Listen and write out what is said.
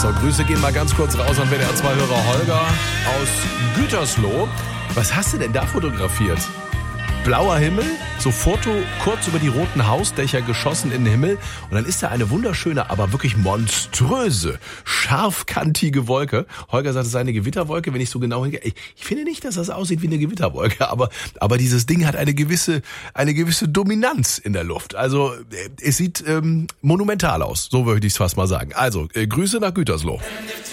So, Grüße gehen mal ganz kurz raus an WDR2-Hörer Holger aus Gütersloh. Was hast du denn da fotografiert? Blauer Himmel, so Foto kurz über die roten Hausdächer geschossen in den Himmel und dann ist da eine wunderschöne, aber wirklich monströse, scharfkantige Wolke. Holger sagt, es sei eine Gewitterwolke, wenn ich so genau hingehe. Ich finde nicht, dass das aussieht wie eine Gewitterwolke, aber dieses Ding hat eine gewisse Dominanz in der Luft. Also es sieht monumental aus, so würde ich es fast mal sagen. Also Grüße nach Gütersloh.